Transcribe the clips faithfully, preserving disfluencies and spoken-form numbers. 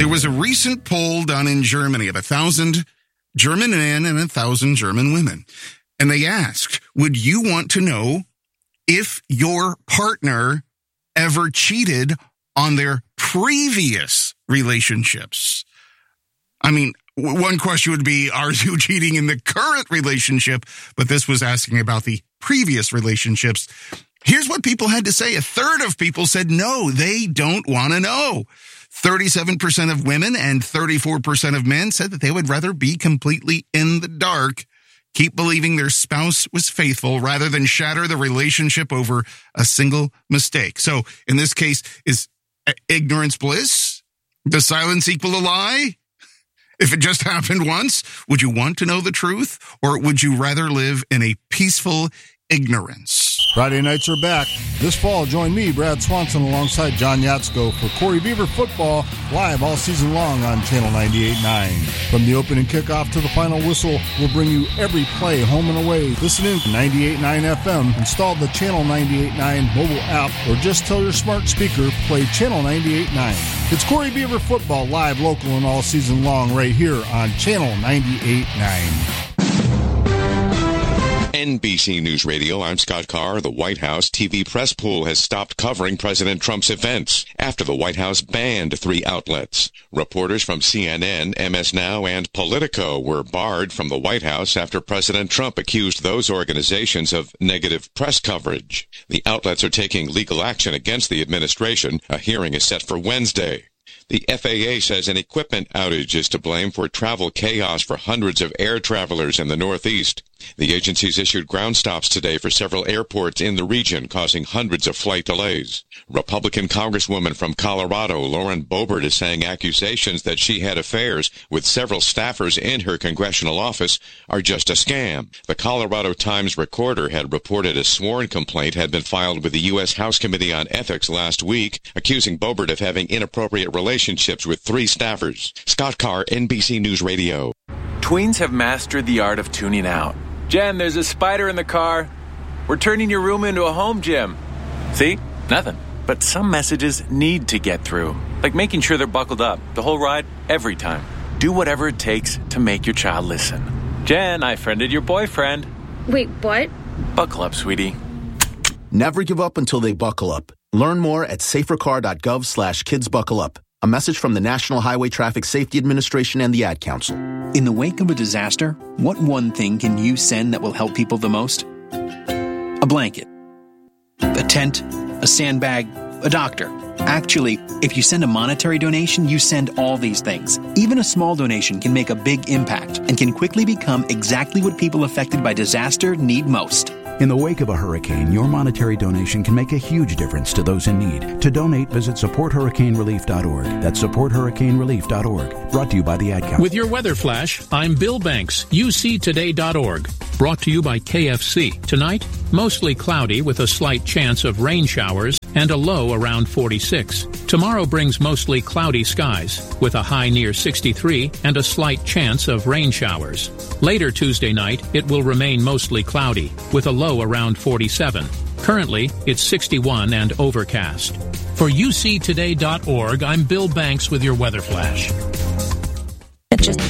There was a recent poll done in Germany of a thousand German men and a thousand German women. And they asked, would you want to know if your partner ever cheated on their previous relationships? I mean, one question would be, are you cheating in the current relationship? But this was asking about the previous relationships. Here's what people had to say. A third of people said no, they don't want to know. thirty-seven percent of women and thirty-four percent of men said that they would rather be completely in the dark, keep believing their spouse was faithful rather than shatter the relationship over a single mistake. So in this case, is ignorance bliss? Does silence equal a lie? If it just happened once, would you want to know the truth, or would you rather live in a peaceful ignorance? Friday nights are back. This fall, join me, Brad Swanson, alongside John Yatsko for Corey Beaver football, live all season long on Channel ninety-eight point nine. From the opening kickoff to the final whistle, we'll bring you every play home and away. Listen in to ninety-eight point nine F M, install the Channel ninety-eight point nine mobile app, or just tell your smart speaker, play Channel ninety-eight point nine. It's Corey Beaver football, live, local, and all season long, right here on Channel ninety-eight point nine. N B C News Radio, I'm Scott Carr. The White House T V press pool has stopped covering President Trump's events after the White House banned three outlets. Reporters from C N N, M S Now, and Politico were barred from the White House after President Trump accused those organizations of negative press coverage. The outlets are taking legal action against the administration. A hearing is set for Wednesday. The F A A says an equipment outage is to blame for travel chaos for hundreds of air travelers in the Northeast. The agency's issued ground stops today for several airports in the region, causing hundreds of flight delays. Republican Congresswoman from Colorado, Lauren Boebert, is saying accusations that she had affairs with several staffers in her congressional office are just a scam. The Colorado Times Recorder had reported a sworn complaint had been filed with the U S House Committee on Ethics last week, accusing Boebert of having inappropriate relationships with three staffers. Scott Carr, N B C News Radio. Tweens have mastered the art of tuning out. Jen, there's a spider in the car. We're turning your room into a home gym. See? Nothing. But some messages need to get through. Like making sure they're buckled up the whole ride, every time. Do whatever it takes to make your child listen. Jen, I friended your boyfriend. Wait, what? Buckle up, sweetie. Never give up until they buckle up. Learn more at safercar.gov slash kids buckle up. A message from the National Highway Traffic Safety Administration and the Ad Council. In the wake of a disaster, what one thing can you send that will help people the most? A blanket, a tent, a sandbag, a doctor. Actually, if you send a monetary donation, you send all these things. Even a small donation can make a big impact and can quickly become exactly what people affected by disaster need most. In the wake of a hurricane, your monetary donation can make a huge difference to those in need. To donate, visit support hurricane relief dot org. That's support hurricane relief dot org. Brought to you by the Ad Council. With your weather flash, I'm Bill Banks, U C today dot org. Brought to you by K F C. Tonight, mostly cloudy with a slight chance of rain showers and a low around forty-six. Tomorrow brings mostly cloudy skies with a high near sixty-three and a slight chance of rain showers. Later Tuesday night, it will remain mostly cloudy with a low around forty-seven. Currently, it's sixty-one and overcast. For U C today dot org, I'm Bill Banks with your weather flash. It just...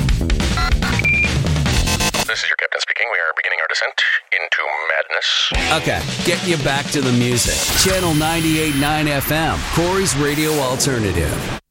This is your captain speaking. We are beginning our descent into madness. Okay, get you back to the music. Channel ninety-eight point nine F M, Corey's Radio Alternative.